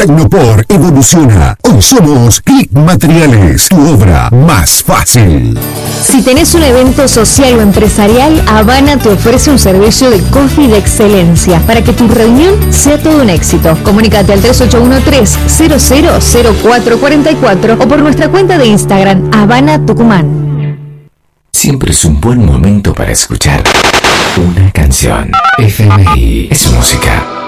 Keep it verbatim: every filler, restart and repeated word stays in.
Tecnopor evoluciona. Hoy somos Click Materiales, tu obra más fácil. Si tenés un evento social o empresarial, Habana te ofrece un servicio de coffee de excelencia para que tu reunión sea todo un éxito. Comunícate al tres ocho uno tres, cero cero cero cuatro cuatro cuatro o por nuestra cuenta de Instagram, Habana Tucumán. Siempre es un buen momento para escuchar una canción. F M I es música.